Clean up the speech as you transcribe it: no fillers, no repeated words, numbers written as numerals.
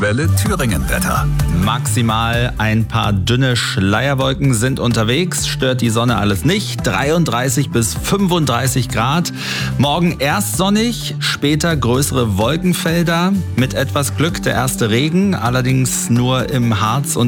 Welle Thüringen-Wetter. Maximal ein paar dünne Schleierwolken sind unterwegs, stört die Sonne alles nicht. 33 bis 35 Grad. Morgen erst sonnig, später größere Wolkenfelder. Mit etwas Glück der erste Regen, allerdings nur im Harz und